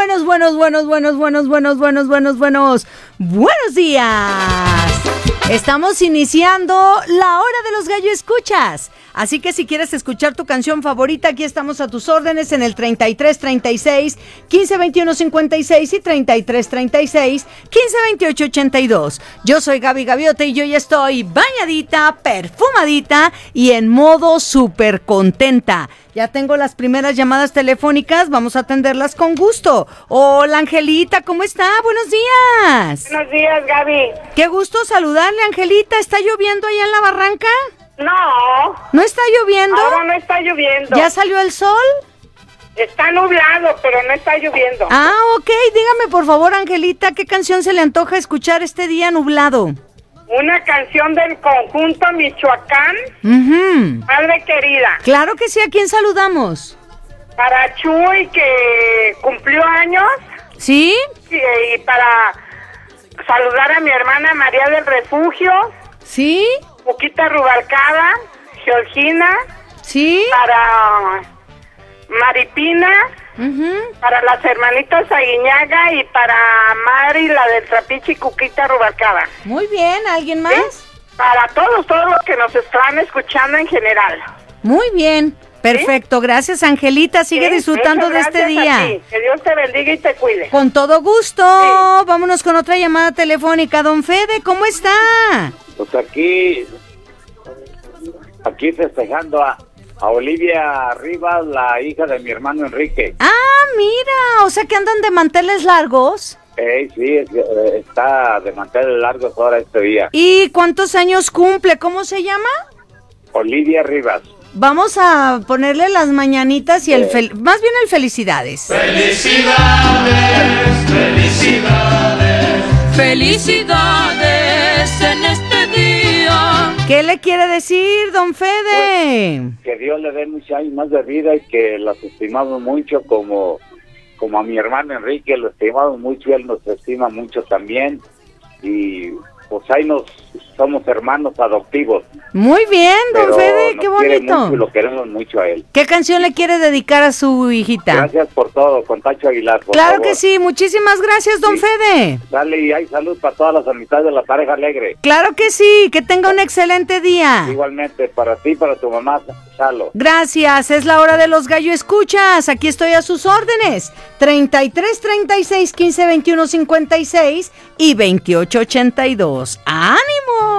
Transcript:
Buenos días. Estamos iniciando la hora de los gallo escuchas. Así que si quieres escuchar tu canción favorita, aquí estamos a tus órdenes en el 3336 1521 56 y 3336 1528 82. Yo soy Gaby Gaviote y yo ya estoy bañadita, perfumadita y en modo súper contenta. Ya tengo las primeras llamadas telefónicas, vamos a atenderlas con gusto. Hola, Angelita, ¿cómo está? Buenos días. Buenos días, Gaby. Qué gusto saludarle, Angelita. ¿Está lloviendo allá en la barranca? No. ¿No está lloviendo? Ahora no está lloviendo. ¿Ya salió el sol? Está nublado, pero no está lloviendo. Ah, ok. Dígame, por favor, Angelita, ¿qué canción se le antoja escuchar este día nublado? Una canción del conjunto Michoacán, Madre Querida. Claro que sí, ¿a quién saludamos? Para Chuy, que cumplió años. ¿Sí? Y para saludar a mi hermana María del Refugio. ¿Sí? Poquita Rubalcaba, Georgina. ¿Sí? Para Maripina. Para las hermanitas Aguiñaga y para Mari, la del Trapiche y Cuquita Rubalcaba. Muy bien, ¿alguien más? ¿Sí? Para todos los que nos están escuchando en general. Muy bien, perfecto, ¿sí? Gracias, Angelita, sigue disfrutando de este día. A ti. Que Dios te bendiga y te cuide. Con todo gusto, sí. Vámonos con otra llamada telefónica. Don Fede, ¿cómo está? Pues aquí festejando a Olivia Rivas, la hija de mi hermano Enrique. Ah, mira, o sea que andan de manteles largos. Sí, está de manteles largos ahora este día. ¿Y cuántos años cumple? ¿Cómo se llama? Olivia Rivas. Vamos a ponerle las mañanitas y más bien el felicidades. Felicidades, felicidades, felicidades en este día. ¿Qué le quiere decir, don Fede? Pues, que Dios le dé muchos años más de vida y que las estimamos mucho como a mi hermano Enrique, lo estimamos mucho, él nos estima mucho también y pues ahí somos hermanos adoptivos. Muy bien, don Fede, qué bonito. Mucho, lo queremos mucho a él. ¿Qué canción le quiere dedicar a su hijita? Gracias por todo, con Tacho Aguilar, por Claro favor. que sí, muchísimas gracias, don Fede. Dale, y hay salud para todas las amistades de la pareja alegre. Claro que sí, que tenga un excelente día. Igualmente, para ti y para tu mamá, Chalo. Gracias, es la hora de los gallo escuchas, aquí estoy a sus órdenes. 33 36 15 21 56 y 28 82. ¡Ánimo!